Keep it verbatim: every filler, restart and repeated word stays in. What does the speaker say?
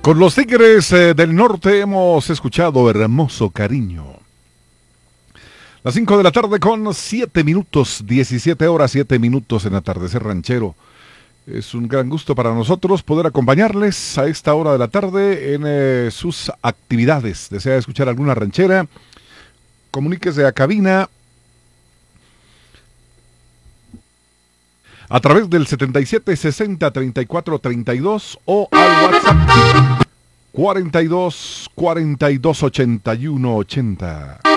Con los Tigres eh, del Norte hemos escuchado Hermoso Cariño. Las cinco de la tarde con siete minutos, diecisiete horas, siete minutos en Atardecer Ranchero. Es un gran gusto para nosotros poder acompañarles a esta hora de la tarde en eh, sus actividades. ¿Desea escuchar alguna ranchera? Comuníquese a cabina a través del setenta y siete sesenta treinta y cuatro treinta y dos o al WhatsApp cuarenta y dos cuarenta y dos ochenta y uno ochenta.